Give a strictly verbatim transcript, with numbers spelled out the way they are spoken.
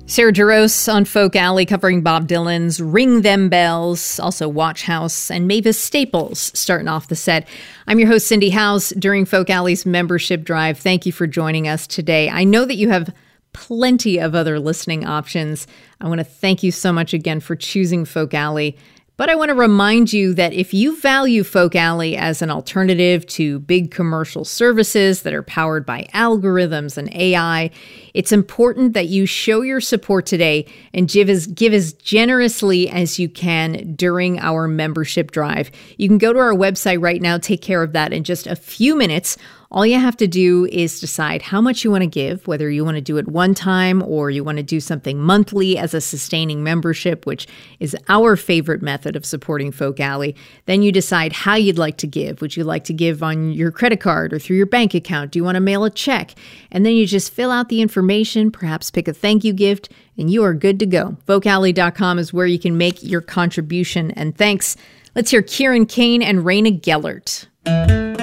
Sarah Jaros on Folk Alley covering Bob Dylan's Ring Them Bells, also Watch House, and Mavis Staples starting off the set. I'm your host, Cindy House, during Folk Alley's membership drive. Thank you for joining us today. I know that you have plenty of other listening options. I want to thank you so much again for choosing Folk Alley. But I want to remind you that if you value Folk Alley as an alternative to big commercial services that are powered by algorithms and A I, it's important that you show your support today and give as, give as generously as you can during our membership drive. You can go to our website right now, take care of that in just a few minutes. All you have to do is decide how much you want to give, whether you want to do it one time or you want to do something monthly as a sustaining membership, which is our favorite method of supporting Folk Alley. Then you decide how you'd like to give. Would you like to give on your credit card or through your bank account? Do you want to mail a check? And then you just fill out the information, perhaps pick a thank you gift, and you are good to go. folk alley dot com is where you can make your contribution. And thanks. Let's hear Kieran Kane and Raina Gellert.